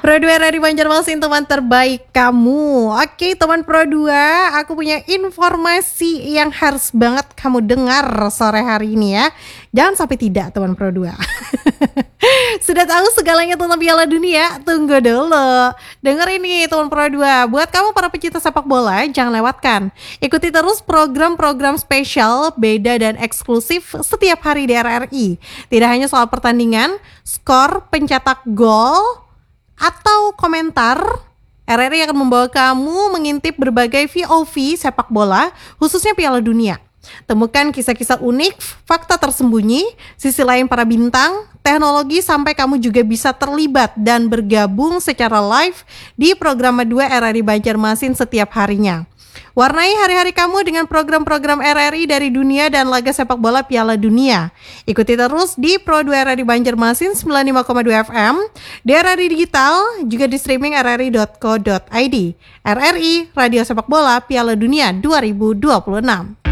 Pro 2 dari Banjarmasin, teman terbaik kamu. Oke teman Pro 2, aku punya informasi yang harus banget kamu dengar sore hari ini ya. Jangan sampai tidak teman Pro 2. Sudah tahu segalanya tentang Piala Dunia? Tunggu dulu. Dengar ini teman Pro 2. Buat kamu para pecinta sepak bola, jangan lewatkan. Ikuti terus program-program spesial, beda dan eksklusif setiap hari di RRI. Tidak hanya soal pertandingan, skor, pencetak gol, atau komentar, RRI akan membawa kamu mengintip berbagai VOV sepak bola, khususnya Piala Dunia. Temukan kisah-kisah unik, fakta tersembunyi, sisi lain para bintang, teknologi, sampai kamu juga bisa terlibat dan bergabung secara live di program 2 RRI Banjarmasin setiap harinya. Warnai hari-hari kamu dengan program-program RRI dari dunia dan laga sepak bola Piala Dunia. Ikuti terus di Pro 2 RRI Banjarmasin 95,2 FM, di RRI Digital, juga di streaming rri.co.id. RRI, Radio Sepak Bola Piala Dunia 2026.